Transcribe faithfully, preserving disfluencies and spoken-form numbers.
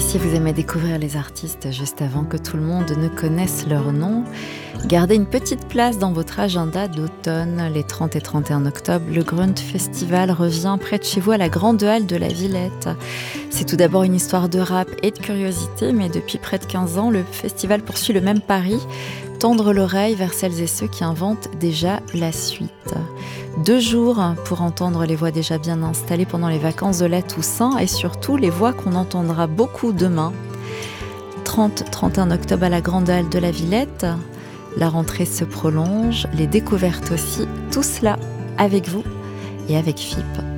si vous aimez découvrir les artistes juste avant que tout le monde ne connaisse leur nom, gardez une petite place dans votre agenda d'automne. Les trente et trente et un octobre, le Grunt Festival revient près de chez vous à la Grande Halle de la Villette. C'est tout d'abord une histoire de rap et de curiosité, mais depuis près de quinze ans, le festival poursuit le même pari, tendre l'oreille vers celles et ceux qui inventent déjà la suite. Deux jours pour entendre les voix déjà bien installées pendant les vacances de la Toussaint et surtout les voix qu'on entendra beaucoup demain. trente et trente et un octobre à la Grande Halle de la Villette. La rentrée se prolonge, les découvertes aussi, tout cela avec vous et avec F I P.